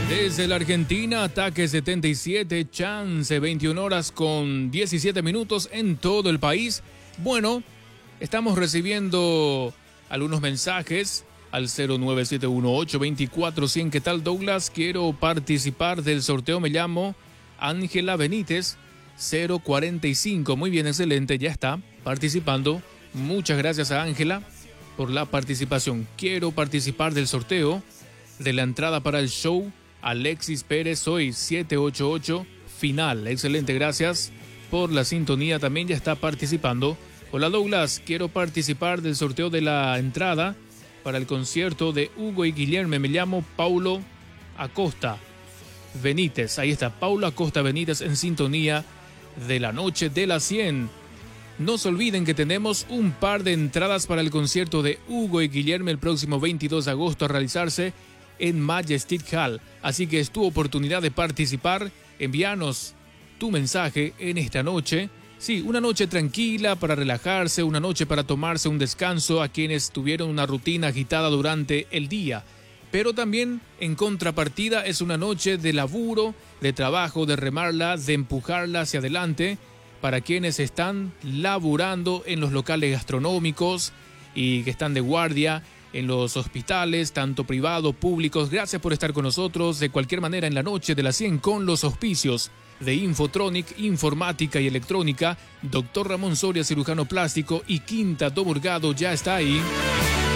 Desde la Argentina, Ataque 77, Chance, 21 horas con 17 minutos en todo el país. Bueno, estamos recibiendo algunos mensajes al 09718-24100. ¿Qué tal, Douglas? Quiero participar del sorteo. Me llamo Ángela Benítez, 045. Muy bien, excelente, ya está participando. Muchas gracias a Ángela por la participación. Quiero participar del sorteo de la entrada para el show Alexis Pérez hoy, 788 final. Excelente, gracias por la sintonía. También ya está participando. Hola, Douglas, quiero participar del sorteo de la entrada para el concierto de Hugo y Guillermo. Me llamo Paulo Acosta Benítez. Ahí está, Paulo Acosta Benítez en sintonía de la noche de las 100. No se olviden que tenemos un par de entradas para el concierto de Hugo y Guillermo el próximo 22 de agosto a realizarse en Majestic Hall. Así que es tu oportunidad de participar. Envíanos tu mensaje en esta noche. Sí, una noche tranquila para relajarse, una noche para tomarse un descanso a quienes tuvieron una rutina agitada durante el día. Pero también, en contrapartida, es una noche de laburo, de trabajo, de remarla, de empujarla hacia adelante para quienes están laburando en los locales gastronómicos y que están de guardia en los hospitales, tanto privados, públicos. Gracias por estar con nosotros de cualquier manera en la noche de las 100 con los auspicios de Infotronic, Informática y Electrónica, Dr. Ramón Soria, cirujano plástico, y Quinta do Morgado ya está ahí.